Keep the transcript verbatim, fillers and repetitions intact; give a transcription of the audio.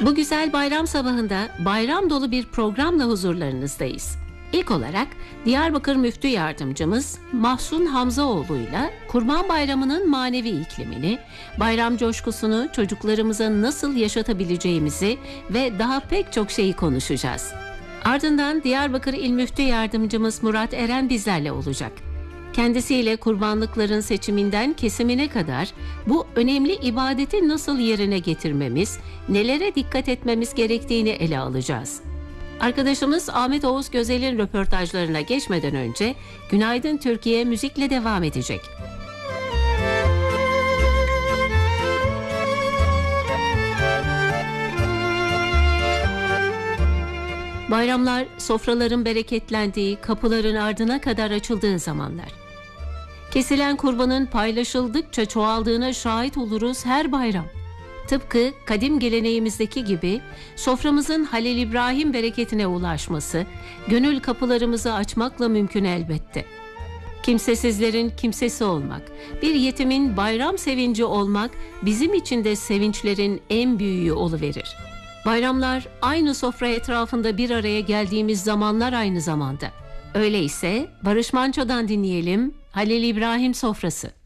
Bu güzel bayram sabahında bayram dolu bir programla huzurlarınızdayız. İlk olarak Diyarbakır Müftü Yardımcımız Mahsun Hamzaoğlu'yla Kurban Bayramı'nın manevi iklimini, bayram coşkusunu çocuklarımıza nasıl yaşatabileceğimizi ve daha pek çok şeyi konuşacağız. Ardından Diyarbakır İl Müftü Yardımcımız Murat Eren bizlerle olacak. Kendisiyle kurbanlıkların seçiminden kesimine kadar bu önemli ibadeti nasıl yerine getirmemiz, nelere dikkat etmemiz gerektiğini ele alacağız. Arkadaşımız Ahmet Oğuz Gözel'in röportajlarına geçmeden önce Günaydın Türkiye müzikle devam edecek. Bayramlar sofraların bereketlendiği, kapıların ardına kadar açıldığı zamanlar. Kesilen kurbanın paylaşıldıkça çoğaldığına şahit oluruz her bayram. Tıpkı kadim geleneğimizdeki gibi soframızın Halil İbrahim bereketine ulaşması, gönül kapılarımızı açmakla mümkün elbette. Kimsesizlerin kimsesi olmak, bir yetimin bayram sevinci olmak bizim için de sevinçlerin en büyüğü oluverir. Bayramlar aynı sofra etrafında bir araya geldiğimiz zamanlar aynı zamanda. Öyleyse Barış Manço'dan dinleyelim Halil İbrahim Sofrası.